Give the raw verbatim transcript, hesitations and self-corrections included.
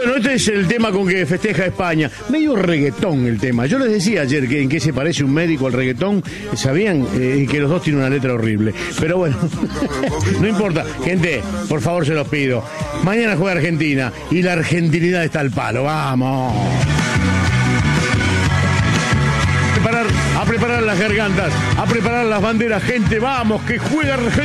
Bueno, este es el tema con que festeja España. Medio reggaetón el tema. Yo les decía ayer que en qué se parece un médico al reggaetón. Sabían eh, que los dos tienen una letra horrible. Pero bueno, no importa. Gente, por favor se los pido. Mañana juega Argentina y la argentinidad está al palo. ¡Vamos! A preparar, a preparar las gargantas, a preparar las banderas. Gente, vamos, que juega Argentina.